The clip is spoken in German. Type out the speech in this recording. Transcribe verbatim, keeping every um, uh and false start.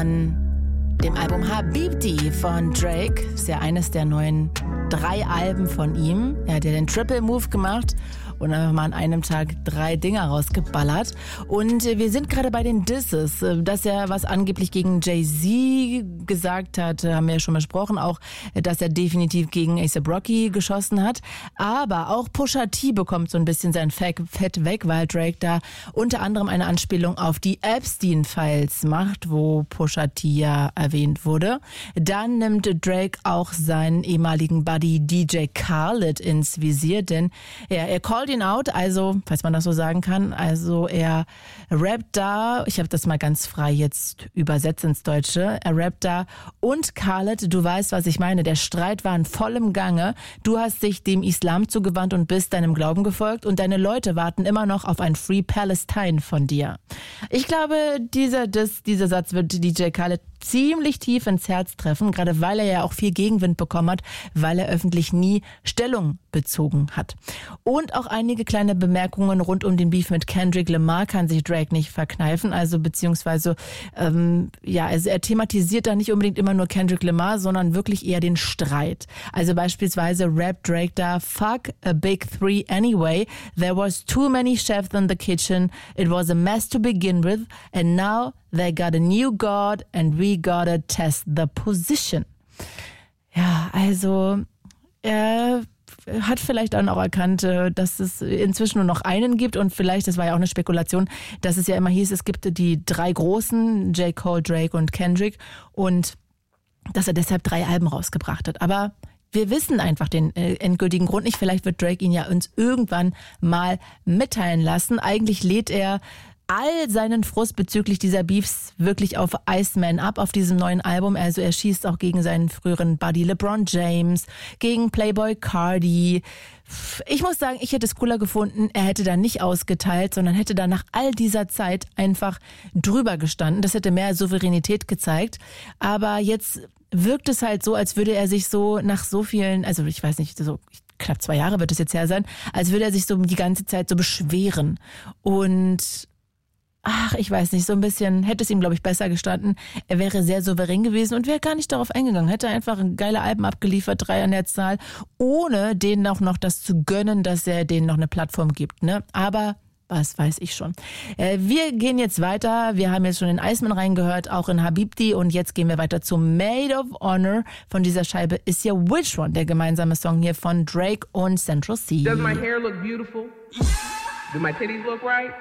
von dem Album Habibti von Drake. Das ist ja eines der neuen drei Alben von ihm. Er hat ja den Triple Move gemacht und einfach mal an einem Tag drei Dinger rausgeballert. Und wir sind gerade bei den Disses, dass er was angeblich gegen Jay-Z gesagt hat, haben wir ja schon besprochen, auch, dass er definitiv gegen A$AP Rocky geschossen hat. Aber auch Pusha T bekommt so ein bisschen sein Fett weg, weil Drake da unter anderem eine Anspielung auf die Epstein-Files macht, wo Pusha T ja erwähnt wurde. Dann nimmt Drake auch seinen ehemaligen Buddy D J Khaled ins Visier, denn er, er called ihn out, also, falls man das so sagen kann, also er rappt da, ich habe das mal ganz frei jetzt übersetzt ins Deutsche, er rappt da: und Khaled, du weißt, was ich meine, der Streit war in vollem Gange, du hast dich dem Islam zugewandt und bist deinem Glauben gefolgt und deine Leute warten immer noch auf ein Free Palestine von dir. Ich glaube, dieser, das, dieser Satz wird D J Khaled ziemlich tief ins Herz treffen, gerade weil er ja auch viel Gegenwind bekommen hat, weil er öffentlich nie Stellung bezogen hat. Und auch einige kleine Bemerkungen rund um den Beef mit Kendrick Lamar kann sich Drake nicht verkneifen, also beziehungsweise ähm, ja, also er thematisiert da nicht unbedingt immer nur Kendrick Lamar, sondern wirklich eher den Streit. Also beispielsweise rappt Drake da: fuck a big three anyway, there was too many chefs in the kitchen, it was a mess to begin with, and now they got a new god and we gotta test the position. Ja, also er hat vielleicht dann auch erkannt, dass es inzwischen nur noch einen gibt und vielleicht, das war ja auch eine Spekulation, dass es ja immer hieß, es gibt die drei großen, J. Cole, Drake und Kendrick, und dass er deshalb drei Alben rausgebracht hat. Aber wir wissen einfach den äh, endgültigen Grund nicht. Vielleicht wird Drake ihn ja uns irgendwann mal mitteilen lassen. Eigentlich lädt er all seinen Frust bezüglich dieser Beefs wirklich auf Iceman ab, auf diesem neuen Album. Also er schießt auch gegen seinen früheren Buddy LeBron James, gegen Playboy Cardi. Ich muss sagen, ich hätte es cooler gefunden, er hätte da nicht ausgeteilt, sondern hätte da nach all dieser Zeit einfach drüber gestanden. Das hätte mehr Souveränität gezeigt. Aber jetzt wirkt es halt so, als würde er sich so nach so vielen, also ich weiß nicht, so knapp zwei Jahre wird es jetzt her sein, als würde er sich so die ganze Zeit so beschweren. Und ach, ich weiß nicht, so ein bisschen hätte es ihm, glaube ich, besser gestanden. Er wäre sehr souverän gewesen und wäre gar nicht darauf eingegangen. Hätte einfach geile Alben abgeliefert, drei an der Zahl, ohne denen auch noch das zu gönnen, dass er denen noch eine Plattform gibt, ne? Aber was weiß ich schon. Äh, wir gehen jetzt weiter. Wir haben jetzt schon in Iceman reingehört, auch in Habibti, und jetzt gehen wir weiter zu Maid of Honor. Von dieser Scheibe ist ja Which One, der gemeinsame Song hier von Drake und Central C. Does my hair look beautiful? Do my titties look right?